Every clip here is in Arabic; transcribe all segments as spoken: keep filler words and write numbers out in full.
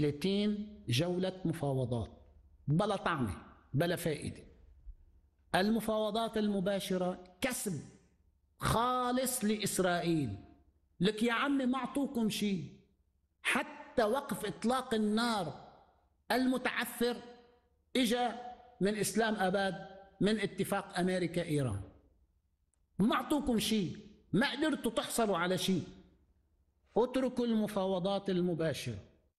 ثلاثين جولة مفاوضات بلا طعمة بلا فائدة. المفاوضات المباشرة كسب خالص لإسرائيل. لك يا عمي ما أعطوكم شيء، حتى وقف إطلاق النار المتعثر إجا من إسلام أباد من اتفاق أمريكا إيران. ما أعطوكم شيء، ما قدرتوا تحصلوا على شيء. اتركوا المفاوضات المباشرة.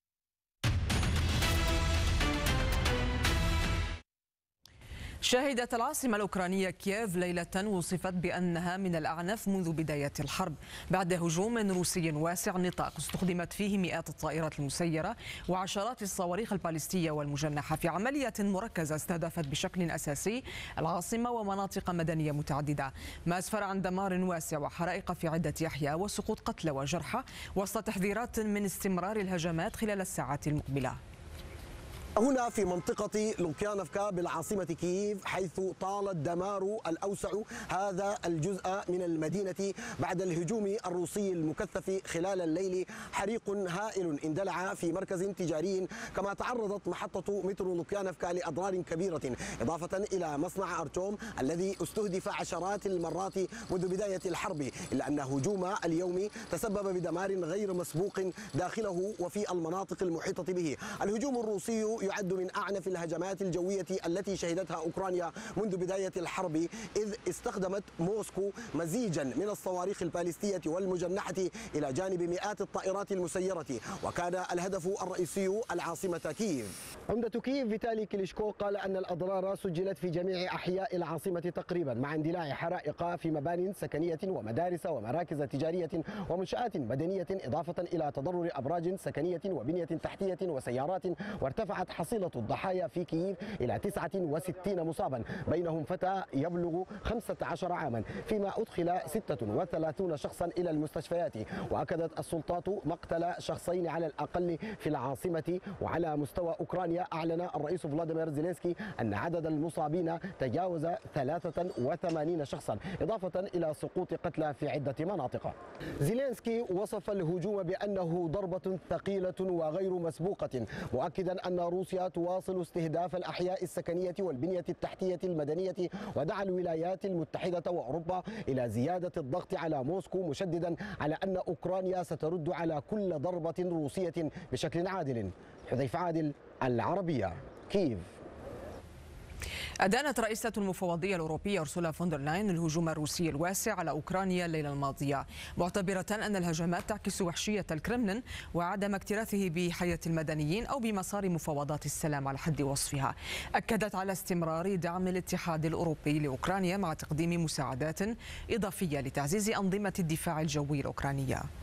شهدت العاصمة الأوكرانية كييف ليلة وصفت بأنها من الأعنف منذ بداية الحرب بعد هجوم روسي واسع النطاق استخدمت فيه مئات الطائرات المسيرة وعشرات الصواريخ الباليستية والمجنحة في عملية مركزة استهدفت بشكل أساسي العاصمة ومناطق مدنية متعددة، ما أسفر عن دمار واسع وحرائق في عدة أحياء وسقوط قتلى وجرحى وسط تحذيرات من استمرار الهجمات خلال الساعات المقبلة. هنا في منطقة لوكيانفكا بالعاصمة كييف، حيث طال الدمار الأوسع هذا الجزء من المدينة بعد الهجوم الروسي المكثف خلال الليل. حريق هائل اندلع في مركز تجاري، كما تعرضت محطة مترو لوكيانفكا لأضرار كبيرة، إضافة إلى مصنع أرتوم الذي استهدف عشرات المرات منذ بداية الحرب، إلا أن هجوم اليوم تسبب بدمار غير مسبوق داخله وفي المناطق المحيطة به. الهجوم الروسي يعد من أعنف الهجمات الجوية التي شهدتها أوكرانيا منذ بداية الحرب، إذ استخدمت موسكو مزيجا من الصواريخ الباليستية والمجنحة إلى جانب مئات الطائرات المسيرة، وكان الهدف الرئيسي العاصمة كييف. عمدة كييف فيتالي كليشكو قال أن الأضرار سجلت في جميع أحياء العاصمة تقريبا، مع اندلاع حرائق في مبان سكنية ومدارس ومراكز تجارية ومنشآت مدنية، إضافة إلى تضرر أبراج سكنية وبنية تحتية وسيارات. وارتفعت حصيلة الضحايا في كييف إلى تسعة وستين مصابا، بينهم فتى يبلغ خمسة عشر عاما، فيما أدخل ستة وثلاثين شخصا إلى المستشفيات. وأكدت السلطات مقتل شخصين على الأقل في العاصمة. وعلى مستوى أوكرانيا أعلن الرئيس فلاديمير زيلينسكي أن عدد المصابين تجاوز ثلاثة وثمانين شخصا، إضافة إلى سقوط قتلى في عدة مناطق. زيلينسكي وصف الهجوم بأنه ضربة ثقيلة وغير مسبوقة، مؤكدا أن روسيا تواصل استهداف الأحياء السكنية والبنية التحتية المدنية، ودعا الولايات المتحدة وأوروبا إلى زيادة الضغط على موسكو، مشددا على أن أوكرانيا سترد على كل ضربة روسية بشكل عادل. حذيفة عادل، العربية، كييف. أدانت رئيسة المفوضية الأوروبية أرسولا فون دير لاين الهجوم الروسي الواسع على أوكرانيا الليلة الماضية، معتبرة أن الهجمات تعكس وحشية الكرملين وعدم اكتراثه بحياة المدنيين أو بمسار مفاوضات السلام على حد وصفها. أكدت على استمرار دعم الاتحاد الأوروبي لأوكرانيا مع تقديم مساعدات إضافية لتعزيز أنظمة الدفاع الجوي الأوكرانية.